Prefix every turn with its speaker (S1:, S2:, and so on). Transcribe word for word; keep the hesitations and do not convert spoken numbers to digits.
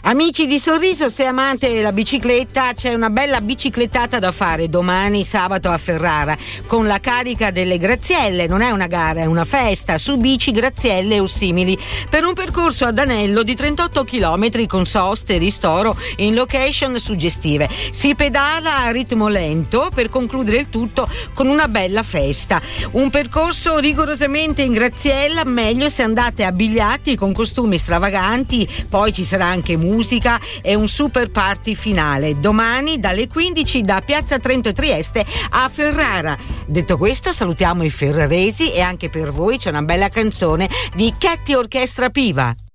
S1: Amici di Sorriso, se amate la bicicletta, c'è una bella biciclettata da fare domani sabato a Ferrara con la carica delle Grazielle. Non è una gara, è una festa su bici, grazielle o simili, per un percorso ad anello di trentotto chilometri con soste, ristoro in location suggestive. Si pedala a ritmo lento per concludere il tutto con una bella festa. Un percorso rigorosamente in graziella, meglio se andate abbigliati con costumi stravaganti, poi ci sarà anche musica e un super party finale domani dalle quindici da Piazza Trento e Trieste a Ferrara. Detto questo, salutiamo i ferraresi e anche per voi c'è una bella canzone di Chetti Orchestra Piva.